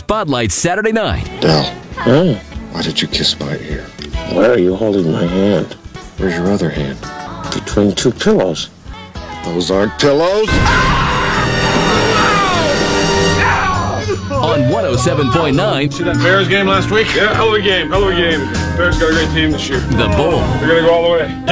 Spotlight Saturday night. Del, Oh, why did you kiss my ear? why are you holding my hand? Where's your other hand? Between two pillows. Those aren't pillows. On 107.9, See that Bears game last week? Yeah, hell of a game. Bears got a great team this year. The Bull. They're going to go all the way.